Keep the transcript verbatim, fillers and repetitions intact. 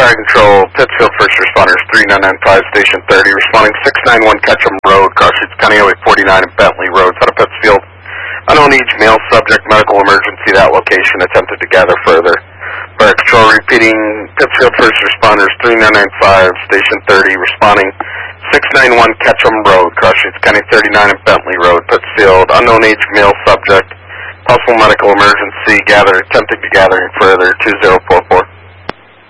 Fire Control, Pittsfield First Responders, three nine nine five, Station thirty, responding six nine one Ketchum Road, Cross Streets County Highway forty-nine and Bentley Roads out of Pittsfield. Unknown age male subject, medical emergency, that location, attempted to gather further. Fire Control repeating, Pittsfield First Responders, three nine nine five, Station thirty, responding six nine one Ketchum Road, Cross Streets County thirty-nine and Bentley Road, Pittsfield. Unknown age male subject, possible medical emergency, gather, attempting to gather further, two zero four four.